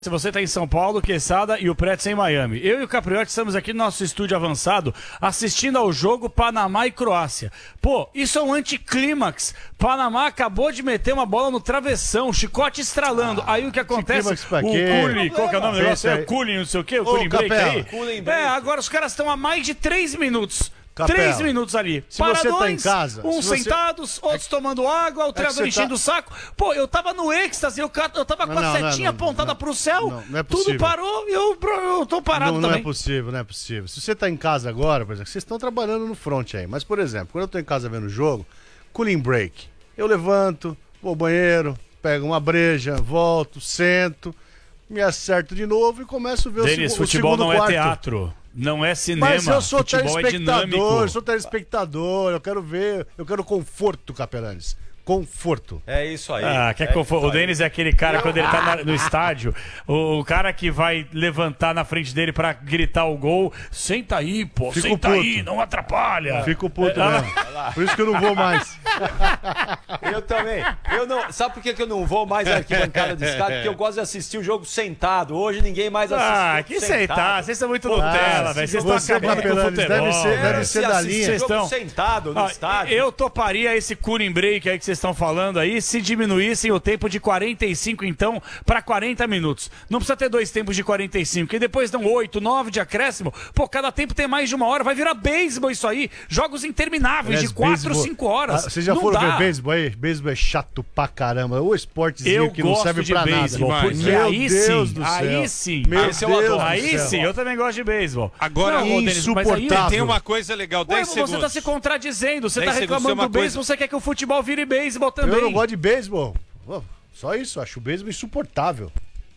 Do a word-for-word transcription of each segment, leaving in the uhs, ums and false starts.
Se você está em São Paulo, Quesada e o Pretzel em Miami. Eu e o Capriotti estamos aqui no nosso estúdio avançado assistindo ao jogo Panamá e Croácia. Pô, isso é um anticlímax. Panamá acabou de meter uma bola no travessão, chicote estralando. Ah, aí o que acontece? O Cooling, qual que é o nome do negócio? É o Cooling, não sei o quê, o Cooling Break aí. É, agora os caras estão há mais de três minutos. Capela. Três minutos ali. Se Paradões, você tá em casa, uns você... sentados, outros é... tomando água, o treinador é enchendo tá... o saco. Pô, eu tava no êxtase, eu, eu tava com não, a setinha não, não, apontada não, pro céu, não, não é tudo parou e eu, eu tô parado não, também. Não é possível, não é possível. Se você tá em casa agora, por exemplo, vocês estão trabalhando no front aí, mas, por exemplo, quando eu tô em casa vendo o jogo, cooling break, eu levanto, vou ao banheiro, pego uma breja, volto, sento, me acerto de novo e começo a ver Denis, o, seg futebol o segundo não quarto. É teatro. Não é cinema, mas eu sou futebol é dinâmico. Eu sou telespectador, eu quero ver, eu quero conforto, Capelanes. Conforto. É isso aí. Ah, quer é conforto. O Denis é aquele cara, quando ele tá na, no estádio, o, o cara que vai levantar na frente dele pra gritar o gol, senta aí, pô, Fico senta puto. aí, não atrapalha. Fico puto é, mesmo. Por isso que eu não vou mais. Eu também. Eu não, sabe por que que eu não vou mais à arquibancada do estádio? Porque eu gosto de assistir o jogo sentado. Hoje ninguém mais assiste. Ah, que sentar. Vocês estão muito Nutella, velho. Vocês estão acabando com o futebol. Deve ser, deve ser da linha. Vocês estão sentado no ah, estádio. Eu toparia esse cooling break aí que vocês estão falando aí, se diminuíssem o tempo de quarenta e cinco, então, para quarenta minutos. Não precisa ter dois tempos de quarenta e cinco, e depois dão oito, nove de acréscimo. Pô, cada tempo tem mais de uma hora. Vai virar beisebol isso aí. Jogos intermináveis, Aliás, de quatro, cinco horas. Ah, vocês já não foram dá. ver beisebol aí? Beisebol é chato pra caramba. O esportezinho eu que não serve pra beisebol, nada. Porque Meu aí Deus sim, do céu. aí sim. Meu Esse Deus eu do aí céu. sim, eu também gosto de beisebol. Agora, não, insuportável. Denis, tem uma coisa legal, dez Ué, segundos. Você tá se contradizendo, você tá segundos, reclamando do coisa... beisebol, você quer que o futebol vire beisebol também. Eu não gosto de beisebol. Só isso, acho o beisebol insuportável.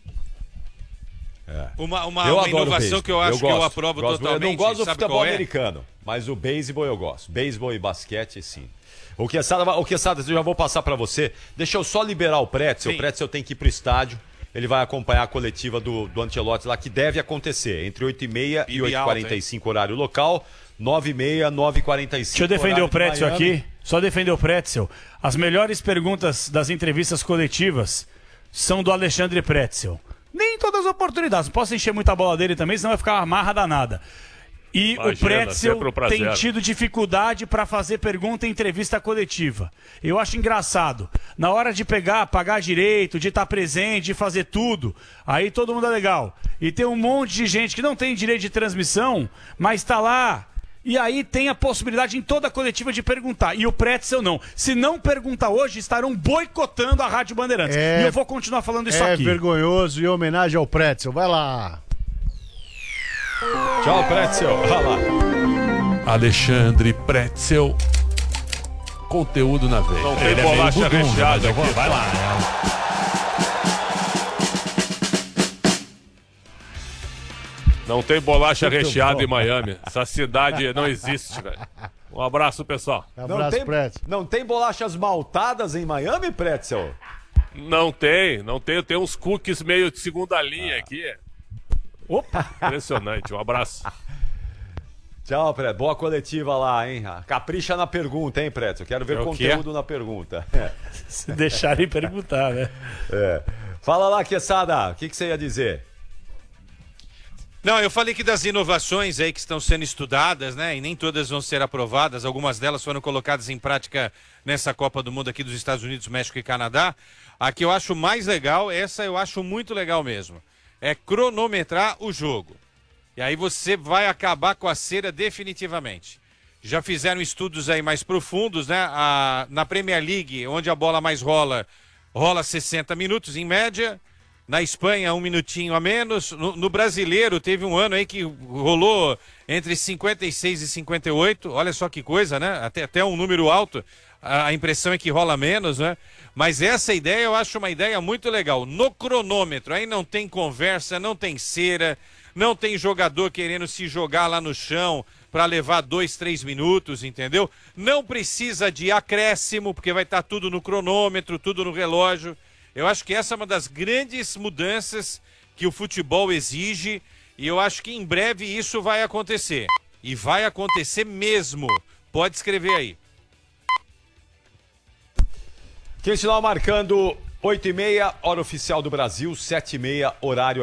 É. Uma, uma, uma inovação que eu acho eu gosto, que eu aprovo gosto, totalmente. Eu não gosto do futebol é? americano, mas o beisebol eu gosto. Beisebol e basquete, sim. O Quesada, o Quesada, eu já vou passar pra você. Deixa eu só liberar o Pretzel. Sim. O Pretzel tem que ir pro estádio. Ele vai acompanhar a coletiva do, do Ancelotti lá, que deve acontecer entre oito e meia e oito e quarenta e cinco, horário local. nove e meia, nove e quarenta e cinco. Deixa eu defender o Pretzel aqui. Só defender o Pretzel. As melhores perguntas das entrevistas coletivas são do Alexandre Pretzel. Nem em todas as oportunidades. Não posso encher muita bola dele também, senão vai ficar uma marra danada. E Imagina, o Pretzel tem tido dificuldade para fazer pergunta em entrevista coletiva. Eu acho engraçado. Na hora de pegar, pagar direito, de estar presente, de fazer tudo, aí todo mundo é legal. E tem um monte de gente que não tem direito de transmissão, mas está lá. E aí tem a possibilidade em toda a coletiva de perguntar. E o Pretzel não. Se não perguntar hoje, estarão boicotando a Rádio Bandeirantes. É, e eu vou continuar falando isso é aqui. É vergonhoso e homenagem ao Pretzel. Vai lá. Tchau, Pretzel. Vai lá. Alexandre Pretzel. Conteúdo na veia. Não tem Ele bolacha é recheada aqui. Vai lá. Não tem bolacha Muito recheada bom. Em Miami. Essa cidade não existe, velho. Um abraço, pessoal. Um abraço, não, tem, Pretzel. não tem bolachas maltadas em Miami, Pretzel? Não tem, não tem. Tem uns cookies meio de segunda linha ah. aqui. Opa! Impressionante. Um abraço. Tchau, Pretzel. Boa coletiva lá, hein? Capricha na pergunta, hein, Pretzel? Quero ver é conteúdo na pergunta. Se deixarem perguntar, né? É. Fala lá, Quesada. O que, que você ia dizer? Não, eu falei que das inovações aí que estão sendo estudadas, né? E nem todas vão ser aprovadas. Algumas delas foram colocadas em prática nessa Copa do Mundo aqui dos Estados Unidos, México e Canadá. A que eu acho mais legal, essa eu acho muito legal mesmo, é cronometrar o jogo. E aí você vai acabar com a cera definitivamente. Já fizeram estudos aí mais profundos, né? A, na Premier League, onde a bola mais rola, rola sessenta minutos em média. Na Espanha, um minutinho a menos. No, no brasileiro, teve um ano aí que rolou entre cinquenta e seis e cinquenta e oito. Olha só que coisa, né? Até, até um número alto. A, a impressão é que rola menos, né? Mas essa ideia eu acho uma ideia muito legal. No cronômetro, aí não tem conversa, não tem cera, não tem jogador querendo se jogar lá no chão para levar dois, três minutos, entendeu? Não precisa de acréscimo, porque vai estar tudo no cronômetro, tudo no relógio. Eu acho que essa é uma das grandes mudanças que o futebol exige e eu acho que em breve isso vai acontecer. E vai acontecer mesmo. Pode escrever aí. Quem sinal marcando oito e meia, hora oficial do Brasil, sete e meia, horário